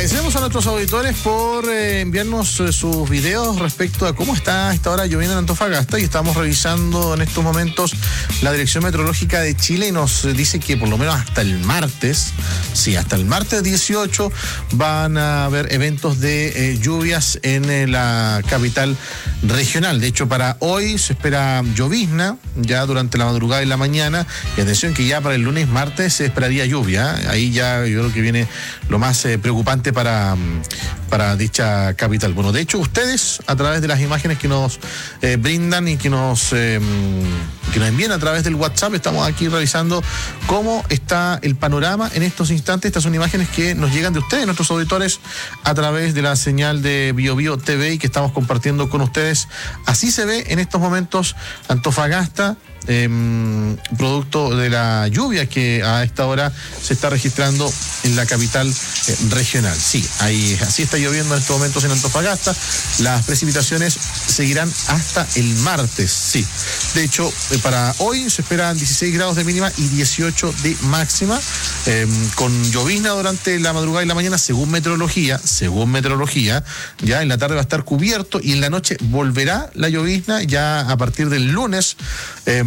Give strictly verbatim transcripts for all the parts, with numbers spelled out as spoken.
Agradecemos a nuestros auditores por eh, enviarnos eh, sus videos respecto a cómo está a esta hora lloviendo en Antofagasta, y estamos revisando en estos momentos la Dirección Meteorológica de Chile y nos dice que por lo menos hasta el martes, sí, hasta el martes dieciocho van a haber eventos de eh, lluvias en eh, la capital regional. De hecho, para hoy se espera llovizna ya durante la madrugada y la mañana, y atención que ya para el lunes, martes se esperaría lluvia. Ahí ya yo creo que viene lo más eh, preocupante para, para dicha capital. Bueno, de hecho, ustedes, a través de las imágenes que nos eh, brindan y que nos, eh, que nos envían a través del WhatsApp, estamos aquí revisando cómo está el panorama en estos instantes. Estas son imágenes que nos llegan de ustedes, nuestros auditores, a través de la señal de BioBio T V y que estamos compartiendo con ustedes. Así se ve en estos momentos Antofagasta, Eh, producto de la lluvia que a esta hora se está registrando en la capital eh, regional. Sí, ahí, así está lloviendo en estos momentos en Antofagasta. Las precipitaciones seguirán hasta el martes, sí. De hecho, eh, para hoy se esperan dieciséis grados de mínima y dieciocho de máxima, eh, con llovizna durante la madrugada y la mañana, según meteorología, según meteorología, ya en la tarde va a estar cubierto y en la noche volverá la llovizna ya a partir del lunes. Eh,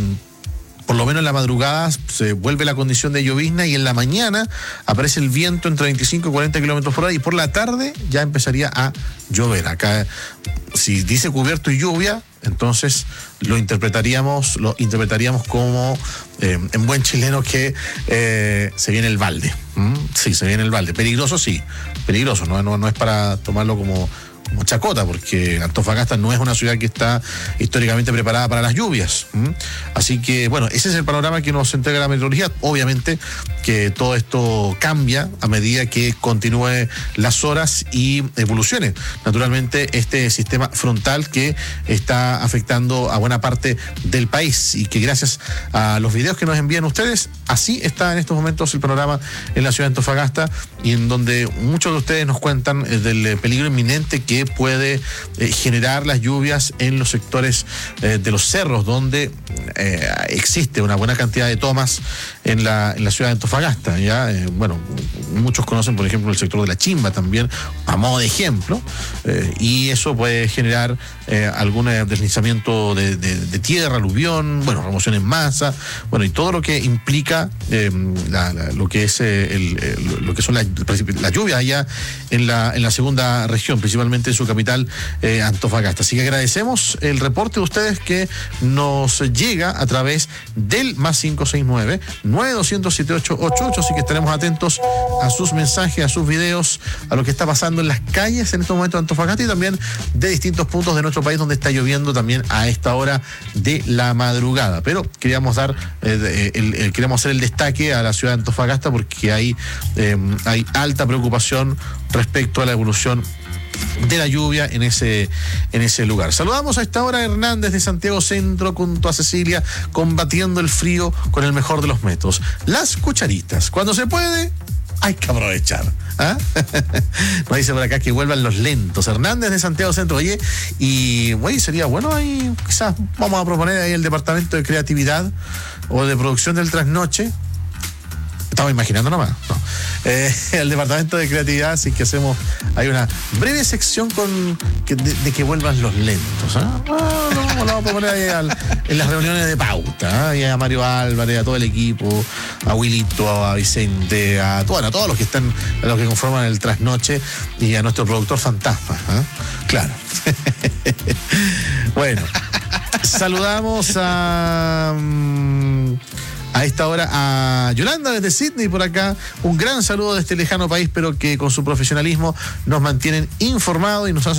Por lo menos en la madrugada se vuelve la condición de llovizna y en la mañana aparece el viento entre veinticinco y cuarenta kilómetros por hora, y por la tarde ya empezaría a llover. Acá, si dice cubierto y lluvia, entonces lo interpretaríamos, lo interpretaríamos como eh, en buen chileno que eh, se viene el balde. ¿Mm? Sí, se viene el balde. Peligroso, sí, peligroso. No, no, no es para tomarlo como como chacota, porque Antofagasta no es una ciudad que está históricamente preparada para las lluvias. ¿Mm? Así que, bueno, ese es el panorama que nos entrega la meteorología. Obviamente que todo esto cambia a medida que continúe las horas y evolucione naturalmente este sistema frontal que está afectando a buena parte del país, y que gracias a los videos que nos envían ustedes, así está en estos momentos el panorama en la ciudad de Antofagasta, y en donde muchos de ustedes nos cuentan eh, del peligro inminente que puede eh, generar las lluvias en los sectores eh, de los cerros, donde eh, existe una buena cantidad de tomas en la, en la ciudad de Antofagasta. Ya, eh, bueno, muchos conocen, por ejemplo, el sector de la Chimba también, a modo de ejemplo, eh, y eso puede generar eh, algún deslizamiento de, de, de tierra, aluvión, bueno, remoción en masa, bueno, y todo lo que implica eh, la, la, lo que es eh, el, el, lo que son las la lluvias allá en la, en la segunda región, principalmente en su capital, eh, Antofagasta. Así que agradecemos el reporte de ustedes que nos llega a través del más cinco seis nueve, nueve dos cero cero, siete ocho ocho ocho, así que estaremos atentos a sus mensajes, a sus videos, a lo que está pasando en las calles en estos momentos de Antofagasta y también de distintos puntos de nuestro país donde está lloviendo también a esta hora de la madrugada. Pero queríamos dar, eh, el, el, queríamos hacer el destaque a la ciudad de Antofagasta porque hay, eh, hay alta preocupación respecto a la evolución de la lluvia en ese, en ese lugar. Saludamos a esta hora a Hernández de Santiago Centro junto a Cecilia, combatiendo el frío con el mejor de los métodos. Las cucharitas. Cuando se puede, hay que aprovechar. ¿Ah? Nos dice por acá que vuelvan los lentos. Hernández de Santiago Centro. Oye, y oye, sería bueno ahí, quizás vamos a proponer ahí el departamento de creatividad o de producción del trasnoche. Estamos imaginando nomás. No. Eh, el departamento de creatividad, sí que hacemos, hay una breve sección con que, de, de que vuelvan los lentos. ¿eh? Ah, no, lo vamos a poner ahí al, en las reuniones de pauta. ¿eh? Y a Mario Álvarez, a todo el equipo, a Wilito, a Vicente, a, bueno, a todos los que están, a los que conforman el trasnoche, y a nuestro productor fantasma. ¿eh? Claro. Bueno, saludamos a. Um, A esta hora a Yolanda desde Sydney por acá. Un gran saludo de este lejano país, pero que con su profesionalismo nos mantienen informados y nos hacen